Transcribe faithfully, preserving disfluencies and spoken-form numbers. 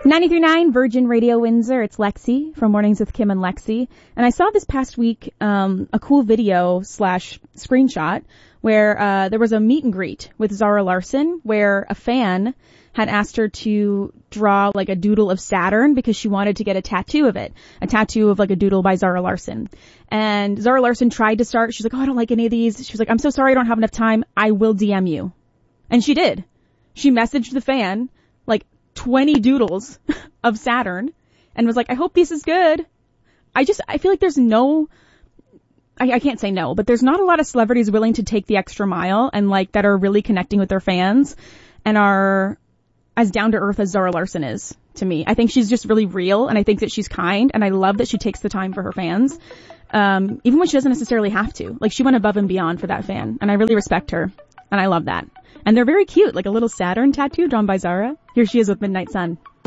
ninety-three point nine Virgin Radio Windsor. It's Lexi from Mornings with Kim and Lexi. And I saw this past week um a cool video slash screenshot where uh there was a meet and greet with Zara Larsson where a fan had asked her to draw like a doodle of Saturn because she wanted to get a tattoo of it. A tattoo of like a doodle by Zara Larsson. And Zara Larsson tried to start. She's like, oh, I don't like any of these. She was like, I'm so sorry I don't have enough time. I will D M you. And she did. She messaged the fan like twenty doodles of Saturn and was like, I hope this is good. I just, I feel like there's no, I, I can't say no, but there's not a lot of celebrities willing to take the extra mile and like that are really connecting with their fans and are as down to earth as Zara Larsson is to me. I think she's just really real and I think that she's kind and I love that she takes the time for her fans. Um, even when she doesn't necessarily have to. Like she went above and beyond for that fan and I really respect her and I love that. And they're very cute, like a little Saturn tattoo drawn by Zara. Here she is with Midnight Sun.